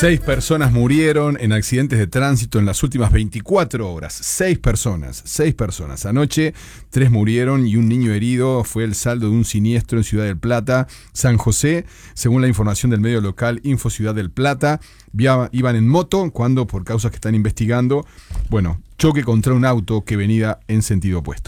6 personas murieron en accidentes de tránsito en las últimas 24 horas. 6 personas. Anoche 3 murieron y un niño herido. Fue el saldo de un siniestro en Ciudad del Plata, San José. Según la información del medio local Info Ciudad del Plata, iban en moto cuando, por causas que están investigando, choque contra un auto que venía en sentido opuesto.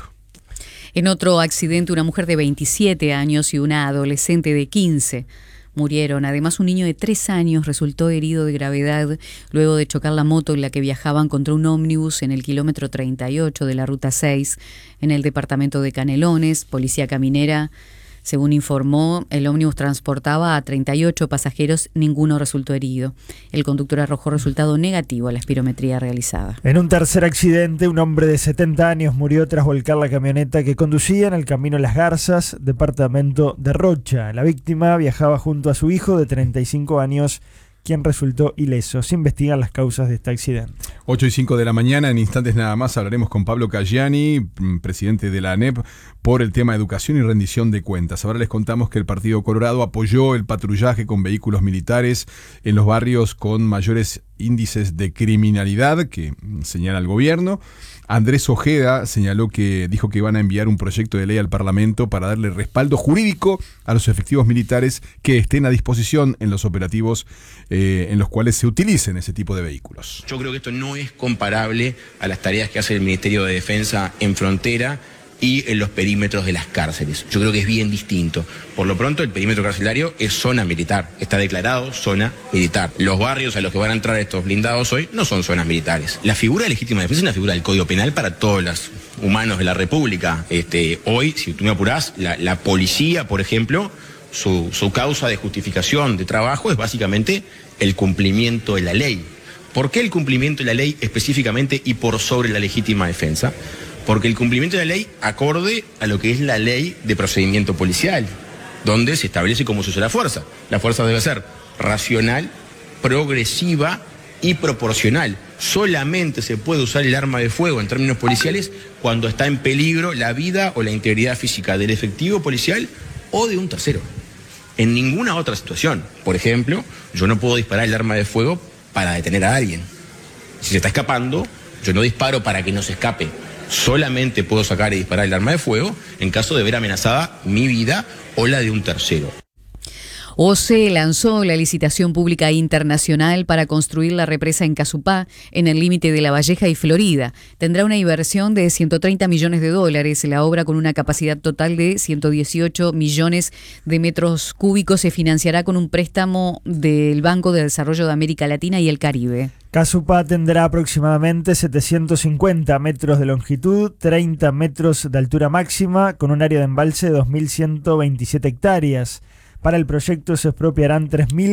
En otro accidente, una mujer de 27 años y una adolescente de 15 murieron. Además, un niño de 3 años resultó herido de gravedad luego de chocar la moto en la que viajaban contra un ómnibus en el kilómetro 38 de la Ruta 6 en el departamento de Canelones. Policía Caminera, según informó, el ómnibus transportaba a 38 pasajeros, ninguno resultó herido. El conductor arrojó resultado negativo a la espirometría realizada. En un tercer accidente, un hombre de 70 años murió tras volcar la camioneta que conducía en el camino Las Garzas, departamento de Rocha. La víctima viajaba junto a su hijo de 35 años, quien resultó ileso. Se investigan las causas de este accidente. 8:05 de la mañana, en instantes nada más hablaremos con Pablo Caggiani, presidente de la ANEP, por el tema educación y rendición de cuentas. Ahora les contamos que el Partido Colorado apoyó el patrullaje con vehículos militares en los barrios con mayores índices de criminalidad que señala el gobierno. Andrés Ojeda dijo que van a enviar un proyecto de ley al Parlamento para darle respaldo jurídico a los efectivos militares que estén a disposición en los operativos en los cuales se utilicen ese tipo de vehículos. Yo creo que esto no es comparable a las tareas que hace el Ministerio de Defensa en frontera y en los perímetros de las cárceles. Yo creo que es bien distinto. Por lo pronto, el perímetro carcelario es zona militar. Está declarado zona militar. Los barrios a los que van a entrar estos blindados hoy no son zonas militares. La figura de legítima defensa es una figura del Código Penal para todos los humanos de la República. Hoy, si tú me apurás, la policía, por ejemplo, su causa de justificación de trabajo es básicamente el cumplimiento de la ley. ¿Por qué el cumplimiento de la ley específicamente y por sobre la legítima defensa? Porque el cumplimiento de la ley acorde a lo que es la ley de procedimiento policial, donde se establece cómo se usa la fuerza. La fuerza debe ser racional, progresiva y proporcional. Solamente se puede usar el arma de fuego en términos policiales cuando está en peligro la vida o la integridad física del efectivo policial o de un tercero. En ninguna otra situación. Por ejemplo, yo no puedo disparar el arma de fuego para detener a alguien. Si se está escapando, yo no disparo para que no se escape. Solamente puedo sacar y disparar el arma de fuego en caso de ver amenazada mi vida o la de un tercero. OCE lanzó la licitación pública internacional para construir la represa en Casupá, en el límite de La Valleja y Florida. Tendrá una inversión de $130 millones. La obra, con una capacidad total de 118 millones de metros cúbicos, se financiará con un préstamo del Banco de Desarrollo de América Latina y el Caribe. Casupá tendrá aproximadamente 750 metros de longitud, 30 metros de altura máxima, con un área de embalse de 2.127 hectáreas. Para el proyecto se expropiarán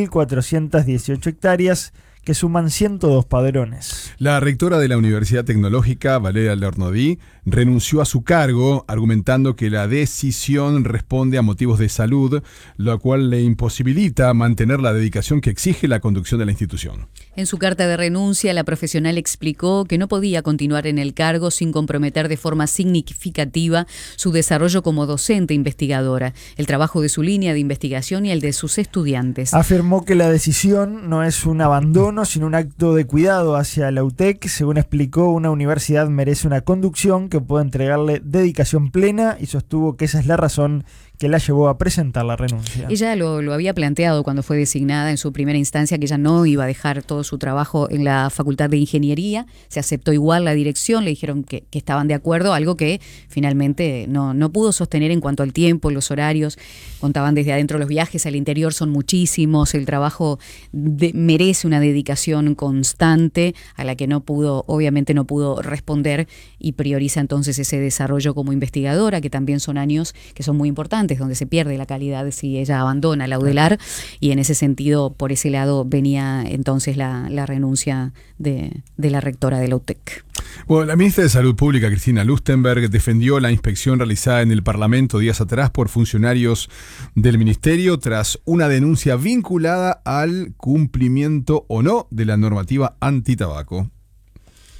3.418 hectáreas, que suman 102 padrones. La rectora de la Universidad Tecnológica, Valeria Lernoudí, renunció a su cargo, argumentando que la decisión responde a motivos de salud, lo cual le imposibilita mantener la dedicación que exige la conducción de la institución. En su carta de renuncia, la profesional explicó que no podía continuar en el cargo sin comprometer de forma significativa su desarrollo como docente investigadora, el trabajo de su línea de investigación y el de sus estudiantes. Afirmó que la decisión no es un abandono, sino un acto de cuidado hacia la UTEC. Según explicó, una universidad merece una conducción que pueda entregarle dedicación plena, y sostuvo que esa es la razón que la llevó a presentar la renuncia. Ella lo había planteado cuando fue designada en su primera instancia, que ella no iba a dejar todo su trabajo en la Facultad de Ingeniería. Se aceptó igual la dirección, le dijeron que estaban de acuerdo, algo que finalmente no pudo sostener en cuanto al tiempo, los horarios. Contaban desde adentro, los viajes al interior son muchísimos, el trabajo merece una dedicación constante a la que obviamente no pudo responder, y prioriza entonces ese desarrollo como investigadora, que también son años que son muy importantes, donde se pierde la calidad si ella abandona la UDELAR, y en ese sentido, por ese lado, venía entonces la renuncia de la rectora de la UTEC. Bueno, la ministra de Salud Pública, Cristina Lustenberg, defendió la inspección realizada en el Parlamento días atrás por funcionarios del Ministerio tras una denuncia vinculada al cumplimiento o no de la normativa antitabaco.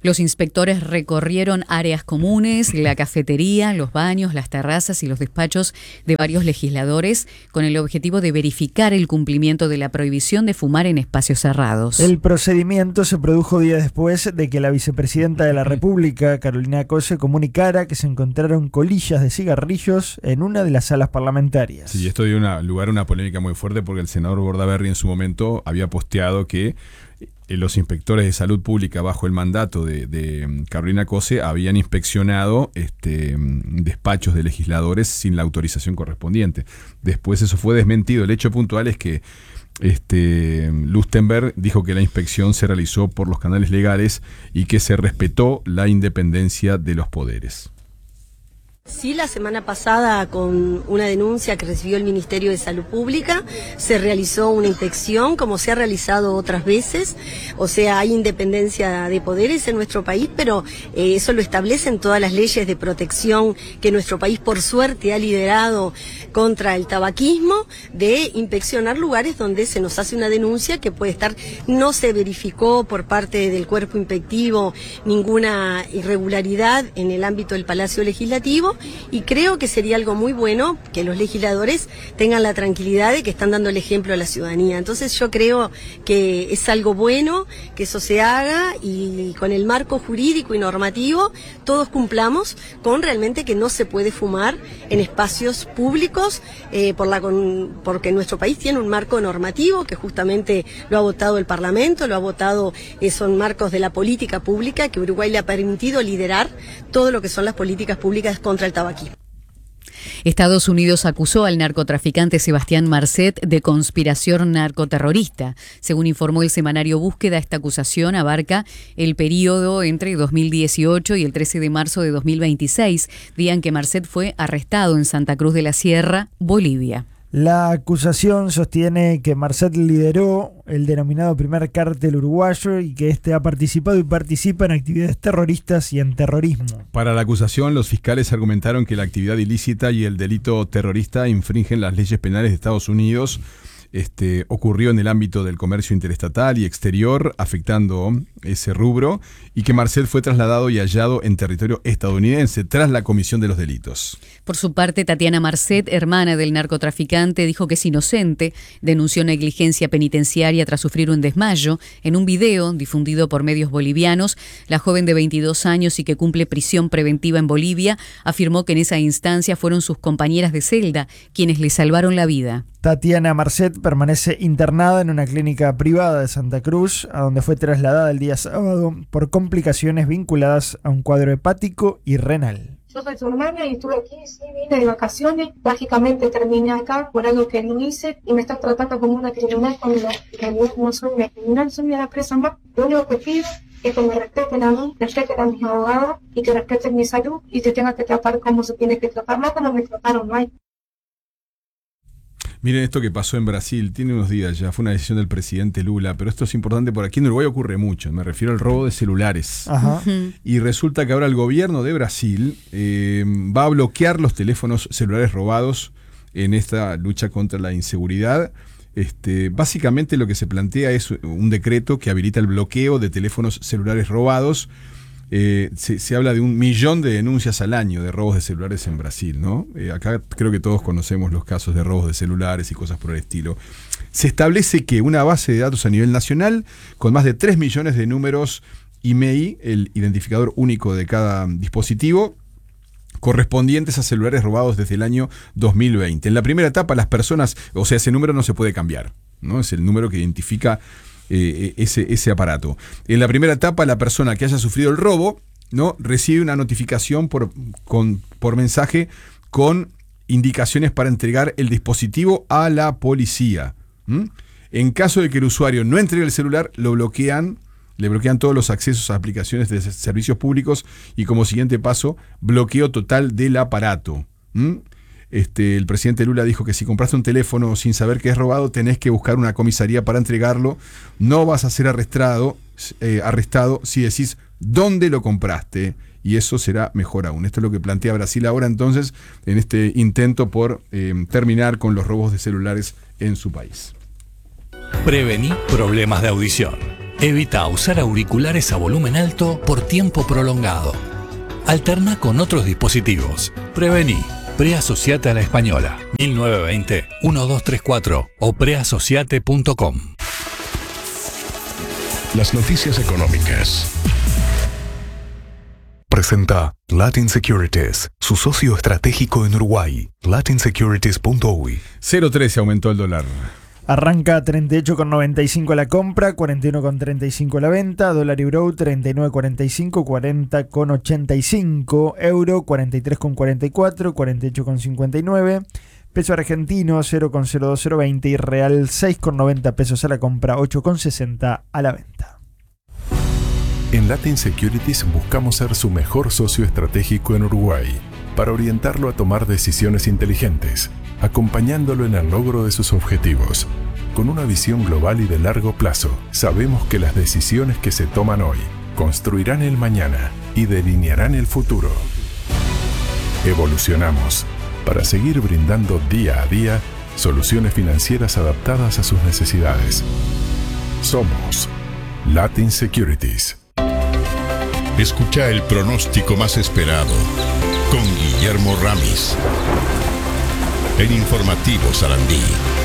Los inspectores recorrieron áreas comunes, la cafetería, los baños, las terrazas y los despachos de varios legisladores con el objetivo de verificar el cumplimiento de la prohibición de fumar en espacios cerrados. El procedimiento se produjo días después de que la vicepresidenta de la República, Carolina Cose, comunicara que se encontraron colillas de cigarrillos en una de las salas parlamentarias. Sí, esto dio lugar a una polémica muy fuerte porque el senador Bordaberry en su momento había posteado que los inspectores de salud pública bajo el mandato de Carolina Cose habían inspeccionado despachos de legisladores sin la autorización correspondiente. Después eso fue desmentido. El hecho puntual es que Lustenberg dijo que la inspección se realizó por los canales legales y que se respetó la independencia de los poderes. Sí, la semana pasada, con una denuncia que recibió el Ministerio de Salud Pública, se realizó una inspección, como se ha realizado otras veces. O sea, hay independencia de poderes en nuestro país, pero eso lo establecen todas las leyes de protección que nuestro país, por suerte, ha liderado contra el tabaquismo, de inspeccionar lugares donde se nos hace una denuncia que puede estar. No se verificó por parte del cuerpo inspectivo ninguna irregularidad en el ámbito del Palacio Legislativo, y creo que sería algo muy bueno que los legisladores tengan la tranquilidad de que están dando el ejemplo a la ciudadanía. Entonces yo creo que es algo bueno que eso se haga, y con el marco jurídico y normativo todos cumplamos con realmente que no se puede fumar en espacios públicos, porque nuestro país tiene un marco normativo que justamente lo ha votado el Parlamento, lo ha votado, son marcos de la política pública que Uruguay le ha permitido liderar todo lo que son las políticas públicas contra el tabaquismo. Estados Unidos acusó al narcotraficante Sebastián Marcet de conspiración narcoterrorista. Según informó el semanario Búsqueda, esta acusación abarca el periodo entre 2018 y el 13 de marzo de 2026, día en que Marcet fue arrestado en Santa Cruz de la Sierra, Bolivia. La acusación sostiene que Marcet lideró el denominado primer cártel uruguayo y que ha participado y participa en actividades terroristas y en terrorismo. Para la acusación, los fiscales argumentaron que la actividad ilícita y el delito terrorista infringen las leyes penales de Estados Unidos. Ocurrió en el ámbito del comercio interestatal y exterior, afectando ese rubro, y que Marcet fue trasladado y hallado en territorio estadounidense tras la comisión de los delitos. Por su parte, Tatiana Marcet, hermana del narcotraficante, dijo que es inocente. Denunció negligencia penitenciaria tras sufrir un desmayo. En un video difundido por medios bolivianos, la joven de 22 años y que cumple prisión preventiva en Bolivia afirmó que en esa instancia fueron sus compañeras de celda quienes le salvaron la vida. Tatiana Marcet permanece internada en una clínica privada de Santa Cruz, a donde fue trasladada el día sábado por complicaciones vinculadas a un cuadro hepático y renal. Yo soy su hermana y estuve aquí, sí, vine de vacaciones. Mágicamente terminé acá por algo que no hice y me estás tratando como una criminal cuando no soy una criminal, soy una presa más. Lo único que pido es que me respeten a mí, respeten a mis abogados y que respeten mi salud y que tengan que tratar como se tiene que tratar, no como me trataron, no hay. Miren esto que pasó en Brasil, tiene unos días ya, fue una decisión del presidente Lula, pero esto es importante porque aquí en Uruguay ocurre mucho, me refiero al robo de celulares. Ajá. Y resulta que ahora el gobierno de Brasil va a bloquear los teléfonos celulares robados en esta lucha contra la inseguridad. Básicamente lo que se plantea es un decreto que habilita el bloqueo de teléfonos celulares robados. Se habla de 1 millón de denuncias al año de robos de celulares en Brasil, ¿no? Acá creo que todos conocemos los casos de robos de celulares y cosas por el estilo. Se establece que una base de datos a nivel nacional, con más de 3 millones de números IMEI, el identificador único de cada dispositivo, correspondientes a celulares robados desde el año 2020. En la primera etapa, las personas, o sea, ese número no se puede cambiar, ¿no? Es el número que identifica ese aparato. En la primera etapa, la persona que haya sufrido el robo, ¿no?, recibe una notificación por mensaje con indicaciones para entregar el dispositivo a la policía. En caso de que el usuario no entregue el celular, le bloquean todos los accesos a aplicaciones de servicios públicos y, como siguiente paso, bloqueo total del aparato. El presidente Lula dijo que si compraste un teléfono sin saber que es robado, tenés que buscar una comisaría para entregarlo. No vas a ser arrestado si decís dónde lo compraste, y eso será mejor aún. Esto es lo que plantea Brasil ahora, entonces, en este intento por terminar con los robos de celulares en su país. Prevenir problemas de audición. Evita usar auriculares a volumen alto por tiempo prolongado. Alterna con otros dispositivos. Prevení. Preasociate a la Española. 1920-1234 o preasociate.com. Las noticias económicas. Presenta Latin Securities, su socio estratégico en Uruguay. latinsecurities.uy. 0,13 aumentó el dólar. Arranca 38,95 la compra, 41,35 la venta, dólar euro 39,45, 40,85, euro 43,44, 48,59, peso argentino 0,02020 y real 6,90 pesos a la compra, 8,60 a la venta. En Latin Securities buscamos ser su mejor socio estratégico en Uruguay para orientarlo a tomar decisiones inteligentes, acompañándolo en el logro de sus objetivos. Con una visión global y de largo plazo, sabemos que las decisiones que se toman hoy construirán el mañana y delinearán el futuro. Evolucionamos para seguir brindando día a día soluciones financieras adaptadas a sus necesidades. Somos Latin Securities. Escucha el pronóstico más esperado con Guillermo Ramis en Informativo Sarandí.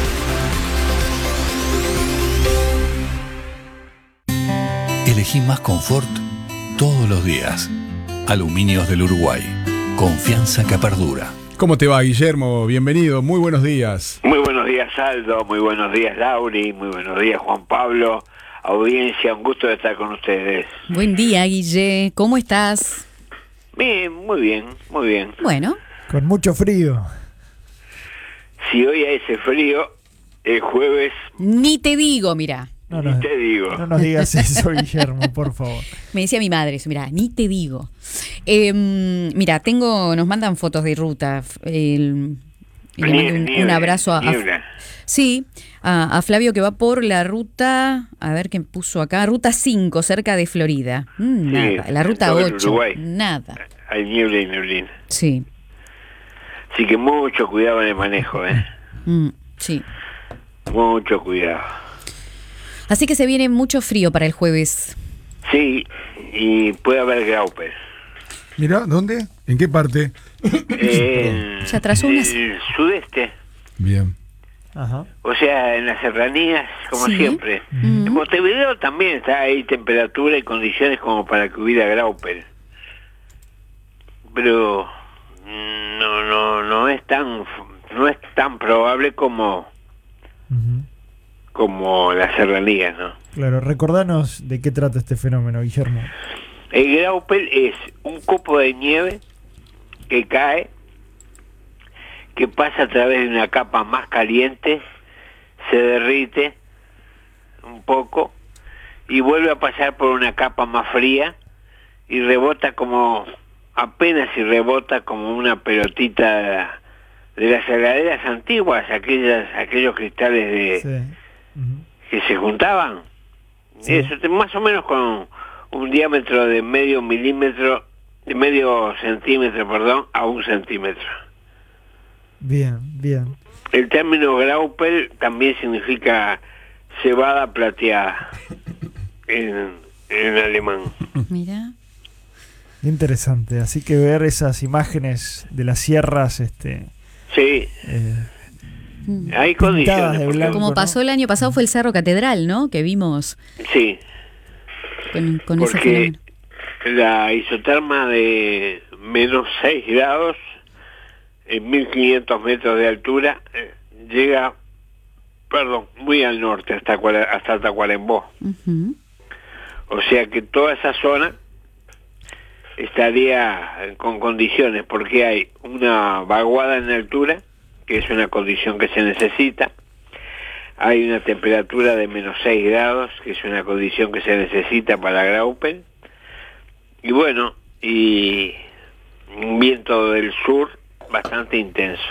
Elegí más confort todos los días. Aluminios del Uruguay. Confianza que perdura. ¿Cómo te va, Guillermo? Bienvenido, muy buenos días. Muy buenos días, Aldo, muy buenos días, Lauri, muy buenos días, Juan Pablo. Audiencia, un gusto de estar con ustedes. Buen día, Guille. ¿Cómo estás? Bien, muy bien, muy bien. Bueno. Con mucho frío. Si hoy hay ese frío, el jueves... Ni te digo, mira. Ni te digo. No nos digas eso, Guillermo, por favor. Me decía mi madre eso, mira, ni te digo. Mira, nos mandan fotos de ruta. Le mando un abrazo a Flavio, que va por la ruta, a ver qué puso acá, ruta 5, cerca de Florida. Nada, la ruta 8, nada. Hay niebla y neblina. Sí. Así que mucho cuidado en el manejo, sí. Mucho cuidado. Así que se viene mucho frío para el jueves. Sí, y puede haber Grauper. Mira, ¿dónde? ¿En qué parte? Se atrasó el sudeste. Bien. Ajá. O sea, en las serranías, como Sí. siempre. En Montevideo también está ahí temperatura y condiciones como para que hubiera Grauper. Pero no es tan probable como las serranías, ¿no? Claro, recordanos de qué trata este fenómeno, Guillermo. El Grauper es un copo de nieve que cae, que pasa a través de una capa más caliente, se derrite un poco y vuelve a pasar por una capa más fría y rebota como una pelotita de las heladeras antiguas, aquellos cristales que se juntaban. Sí. Eso, más o menos con un diámetro de medio centímetro, a 1 centímetro. Bien. El término Grauper también significa cebada plateada en alemán. Mira. Interesante, así que ver esas imágenes de las sierras, sí. Hay condiciones. De blanco, como pasó el año pasado fue el Cerro Catedral, ¿no? Que vimos. Sí. Con ese porque la isoterma de menos 6 grados en 1500 metros de altura llega, muy al norte, hasta Tacuarembó. O sea que toda esa zona estaría con condiciones, porque hay una vaguada en altura, que es una condición que se necesita. Hay una temperatura de menos 6 grados, que es una condición que se necesita para Grauper. Y bueno, y un viento del sur bastante intenso.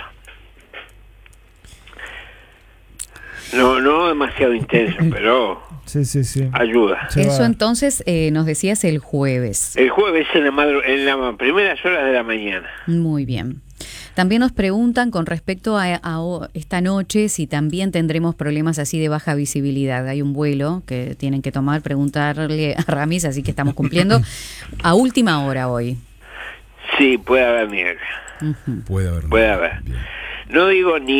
No demasiado intenso, pero sí. ayuda. Eso entonces nos decías el jueves. El jueves en las primeras horas de la mañana. Muy bien. También nos preguntan con respecto a esta noche si también tendremos problemas así de baja visibilidad. Hay un vuelo que tienen que tomar, preguntarle a Ramis, así que estamos cumpliendo a última hora hoy. Sí, puede haber nieve. Puede haber. Puede haber. No digo ni